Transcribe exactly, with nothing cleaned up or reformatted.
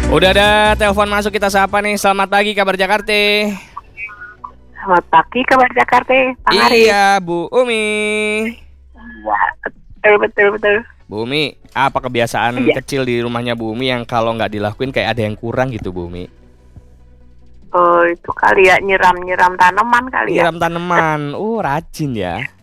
Udah ada telepon masuk, kita sapa nih. Selamat pagi kabar Jakarta. Selamat pagi kabar Jakarta, Bang Arif. Iya, Bu Umi. Iya, betul betul betul. Bu Umi, apa kebiasaan Iya. kecil di rumahnya Bu Umi yang kalau nggak dilakuin kayak ada yang kurang gitu, Bu Umi? Oh, itu kali ya nyiram-nyiram tanaman kali ya. Nyiram tanaman. Oh, rajin ya.